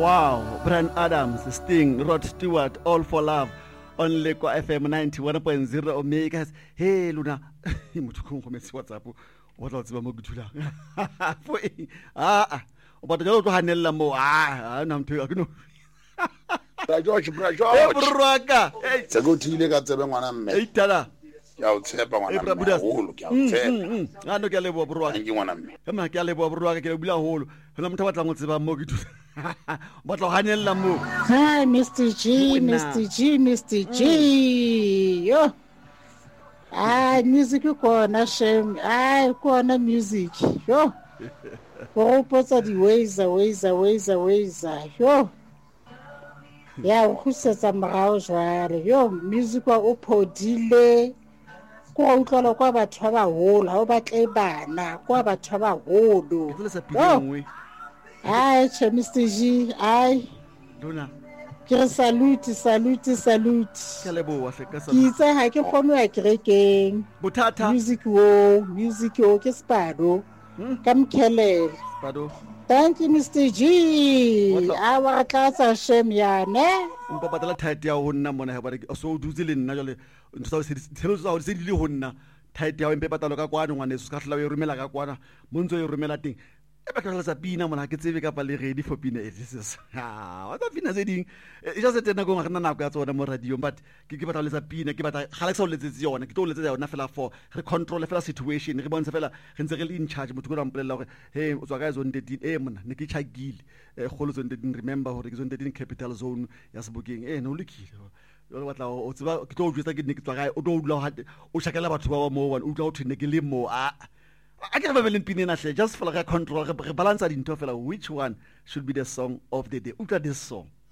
Wow, Brian Adams, Sting, Rod Stewart, All for Love. On Lekwa FM 91.0 Omega. Hey Luna, motho go kometse WhatsApp. O tla tseba mo gutula. Fo o batla go hanella mo na mtho a keno. George Braka. Se go thile ka tsebe ngwana mme. Hey tala. Ya o tshepa ngwana mme. Holo ke a o tshepa. Ano ke a lebo Braka. Ke ngwana mme. Kama ke a lebo Braka ke bula holo. Hona motho batla go tseba mo gutula. Batla go hanella mo. Hi Mr. G, Mr. G, Mr. G. Yo. Music kona shame. Kona music. Yo. Go potsa di ways. Yo. Ya o khusetsa morao jwale. Yo, music wa o phodile. Kwa utlwala kwa batho ba hola, ha o batle bana, kwa batho ba holo. Ke tla sa pidingwe. Che Mr. G, Luna. Ke re salute. Ke leboa hle ka sa. Ke itse ha ke kgone ya kerekeng. Bothata. Music wo ke spado. Ka mkhelele. Spado. Thank you Mr. G. Wa tlatsa shame ya ne. Mpa patala tight ya ho nna mona ha ba re so dutse le nna jale ntse se tshelo tsa ho se di le ho nna tight ya mpe patalo ka kwana ngwane se ka hla o romela ka kwana montso o romela teng e ba tla sa pina mona ke tsebe ka pa le ready for pina this wa tla pina se ding e ja se tena go ngana nako ya tsona mo radio but ke batla le sa pina ke batla ga le sa o letsetse yona ke tlo letsetsa yona fela for re control fela situation re bontsha fela re ntse re le in charge motho go rampolela gore hey o tswa ka zone 13 mona ne ke chagile go le zone 13 remember gore ke zone 13 capital zone ya Sebokeng no lokile yo batla o tseba ke tlo jwetsa ke ne ke tswa gae o tlo dula o shakela batho ba mo one o tla o thine ke le mo I can't have a pin just for like a control, balance. I didn't tell which one should be the song of the day. Uta this song.